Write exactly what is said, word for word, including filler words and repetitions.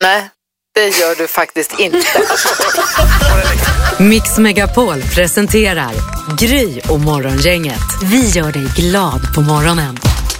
Nej, det gör du faktiskt inte. Mix Megapol presenterar Gry och Morgongänget. Vi gör dig glad på morgonen.